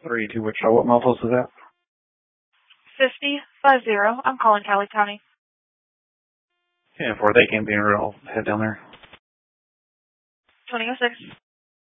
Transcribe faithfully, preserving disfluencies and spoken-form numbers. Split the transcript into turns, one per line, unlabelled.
three two Wichita. What muffles is that?
fifty five zero. I'm calling Cali County.
Yeah, for they can't be in I'll head down there.
twenty oh six.